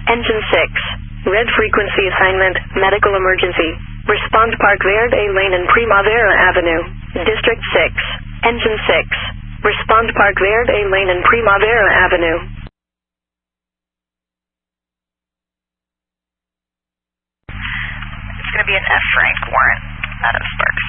Engine 6. Red frequency assignment, medical emergency. Respond Park Verde Lane and Primavera Avenue. District 6. Engine 6. Respond Park Verde Lane and Primavera Avenue. It's going to be an F. Frank warrant out of Sparks.